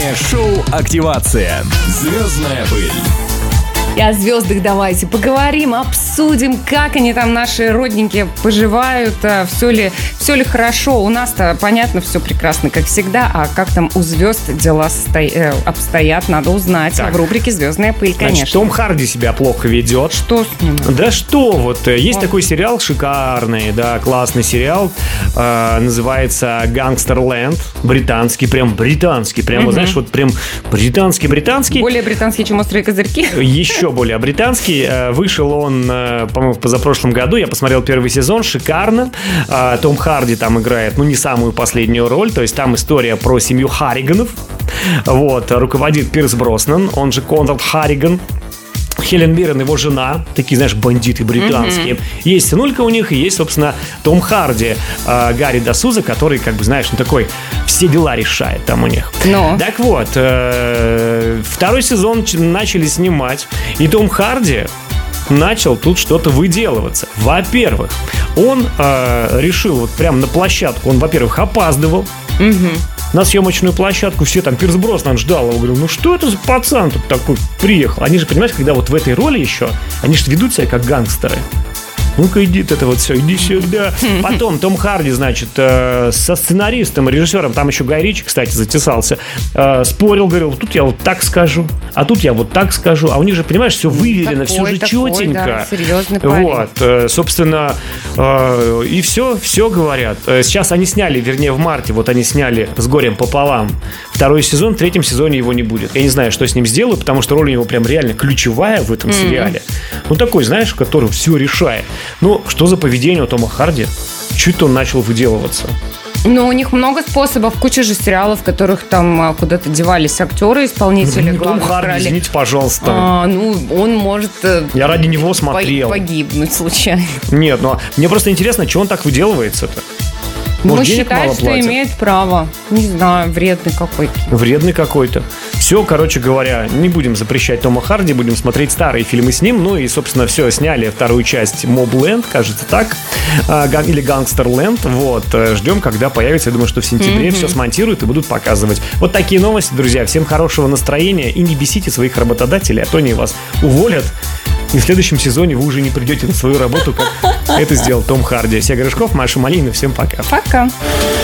Утреннее шоу «Активация». Звездная пыль. И о звездах давайте поговорим, обсудим, как они там, наши родненькие, поживают, все ли хорошо. У нас-то, понятно, все прекрасно, как всегда, а как там у звезд дела обстоят, надо узнать в рубрике «Звездная пыль», конечно. Значит, Том Харди себя плохо ведет. Что с ним? Да что, вот есть такой сериал шикарный, да, классный сериал, называется «Гангстерленд», британский, прям, вот, знаешь, вот прям британский. Более британский, чем «Острые козырьки». Еще более британский. Вышел он, по-моему, в позапрошлом году. Я посмотрел первый сезон, шикарно. Том Харди там играет, не самую последнюю роль. То есть там история про семью Харриганов. Вот, руководит Пирс Броснан, он же Конрад Харриган. Хелен Миррен, его жена, такие, знаешь, бандиты британские. Есть сынулька у них, и есть, собственно, Том Харди, Гарри Д'Суза, который, как бы, знаешь, такой, все дела решает там у них. Так вот, второй сезон начали снимать, и Том Харди начал тут что-то выделываться. Во-первых, он решил вот прямо на площадку, он, во-первых, опаздывал. На съемочную площадку все там, Пирс Броснан ждал его, говорил, что это за пацан тут такой приехал? Они же, понимаешь, когда вот в этой роли еще, они же ведут себя как гангстеры. Ну-ка, иди это вот все, иди сюда. Потом Том Харди, значит, со сценаристом, режиссером, там еще Гай Ричи, кстати, затесался, спорил, говорил, тут я вот так скажу, а тут я вот так скажу. А у них же, понимаешь, все выверено, все же четенько. Да, серьезный парень. Вот, собственно, и все говорят. Сейчас они сняли, вернее, в марте, вот они сняли «С горем пополам» второй сезон, в третьем сезоне его не будет. Я не знаю, что с ним сделаю, потому что роль у него прям реально ключевая в этом сериале. Ну, такой, знаешь, который все решает. Ну, что за поведение у Тома Харди? Чуть он начал выделываться. Ну, у них много способов, куча же сериалов, в которых там куда-то девались актеры, исполнители. Том Харди, извините, пожалуйста. Он может Я ради него смотрел. Погибнуть случайно. Нет, но мне просто интересно, что он так выделывается-то? Он считает, что имеет право. Не знаю, вредный какой-то. Вредный какой-то. Все, короче говоря, не будем запрещать Тома Харди, будем смотреть старые фильмы с ним. Ну и, собственно, все, сняли вторую часть «Мобленд», кажется так, или «Гангстерленд». Вот, ждем, когда появится. Я думаю, что в сентябре все смонтируют и будут показывать. Вот такие новости, друзья. Всем хорошего настроения и не бесите своих работодателей, а то они вас уволят. И в следующем сезоне вы уже не придете на свою работу, как это сделал Том Харди. Сега Рыжков, Маша Малинина. Всем пока. Пока.